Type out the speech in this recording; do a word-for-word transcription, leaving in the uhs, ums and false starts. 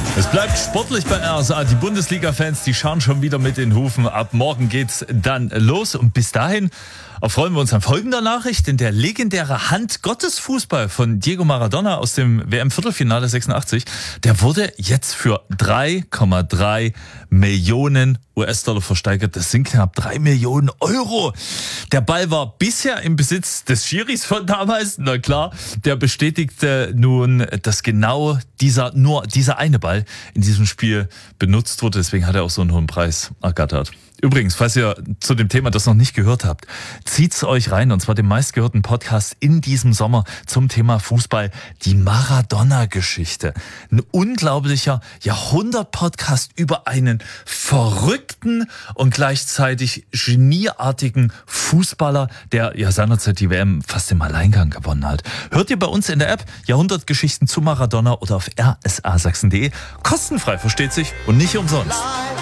Es bleibt sportlich bei R S A. Die Bundesliga-Fans, die schauen schon wieder mit den Hufen. Ab morgen geht's dann los. Und bis dahin erfreuen wir uns an folgender Nachricht. Denn der legendäre Hand-Gottes-Fußball von Diego Maradona aus dem W M-Viertelfinale sechsundachtzig, der wurde jetzt für drei Komma drei Millionen U S-Dollar versteigert. Das sind knapp drei Millionen Euro. Der Ball war bisher im Besitz des Schiris von damals. Na klar, der bestätigte nun, dass genau dieser, nur dieser eine Ball in diesem Spiel benutzt wurde. Deswegen hat er auch so einen hohen Preis ergattert. Übrigens, falls ihr zu dem Thema das noch nicht gehört habt, zieht's euch rein, und zwar den meistgehörten Podcast in diesem Sommer zum Thema Fußball, die Maradona-Geschichte. Ein unglaublicher Jahrhundert-Podcast über einen verrückten und gleichzeitig genieartigen Fußballer, der ja seinerzeit die W M fast im Alleingang gewonnen hat. Hört ihr bei uns in der App Jahrhundertgeschichten zu Maradona oder auf r s a sachsen punkt d e. Kostenfrei, versteht sich, und nicht umsonst.